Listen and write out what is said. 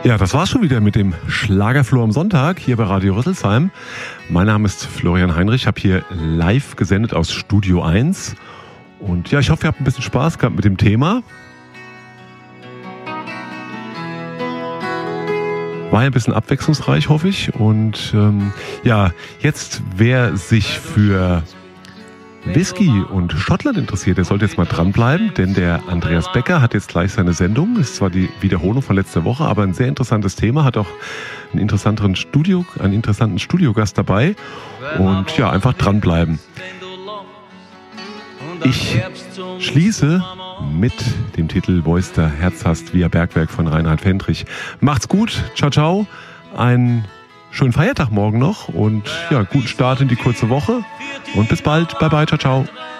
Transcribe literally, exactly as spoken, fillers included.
Ja, das war's schon wieder mit dem Schlagerfloh am Sonntag hier bei Radio Rüsselsheim. Mein Name ist Florian Heinrich, habe hier live gesendet aus Studio eins. Und ja, ich hoffe, ihr habt ein bisschen Spaß gehabt mit dem Thema. War ja ein bisschen abwechslungsreich, hoffe ich. Und ähm, ja, jetzt, wer sich für Whisky und Schottland interessiert, der sollte jetzt mal dranbleiben, denn der Andreas Becker hat jetzt gleich seine Sendung. Das ist zwar die Wiederholung von letzter Woche, aber ein sehr interessantes Thema, hat auch einen interessanteren Studio, einen interessanten Studiogast dabei. Und ja, einfach dranbleiben. Ich schließe mit dem Titel Wo ist der Herz hast, Via Bergwerk von Reinhard Fendrich. Macht's gut, ciao, ciao, einen schönen Feiertag morgen noch und ja, guten Start in die kurze Woche und bis bald, bye bye, ciao, ciao.